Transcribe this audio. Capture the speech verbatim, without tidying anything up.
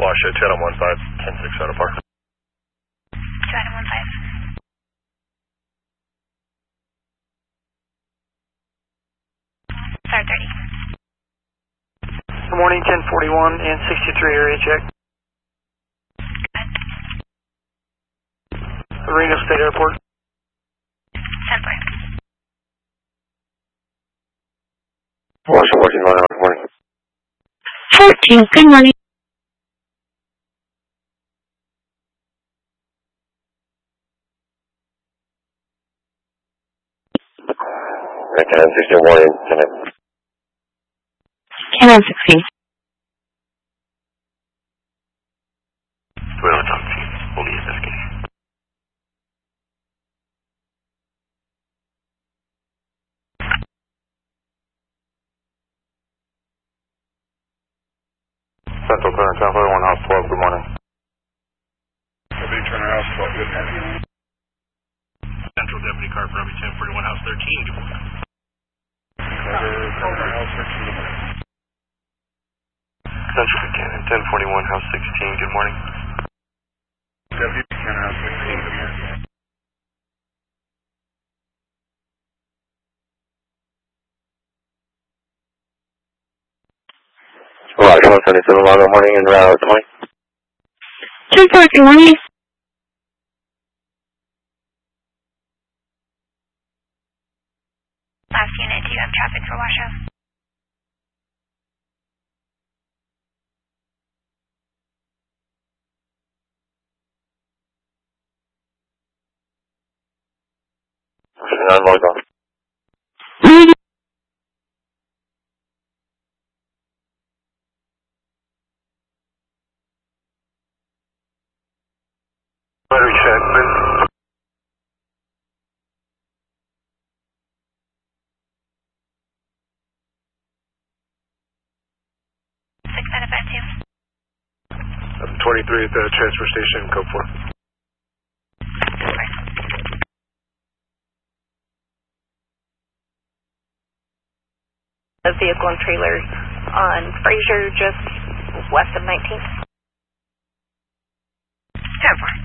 Washoe, two Adam one five, ten six out of park. two Adam one five. Star thirty. Good morning, ten forty-one and sixty-three area check. Good. Reno State Airport. ten four. Washoe, fourteen, good morning. fourteen, good morning. Canon sixteen, morning, Canon. Canon sixteen. Toyota John C, hold the S K. Central Turner, ten forty-one, House twelve, good morning. Deputy Turner, House twelve, good morning. Central Deputy Car for ten forty-one, House thirteen, good morning. Carter, Turner, House thirteen, good morning. Central Buchanan, ten forty-one, House sixteen, good morning. Deputy Buchanan, House sixteen, good morning. Roger, one seventy-seven, Long morning, and route twenty. ten four, good morning. Last unit, do you have traffic for Washoe? nine log on. Battery check, man. six out of five two. I'm twenty-three at the transfer station, code four. A vehicle and trailer on Fraser, just west of nineteenth. ten four.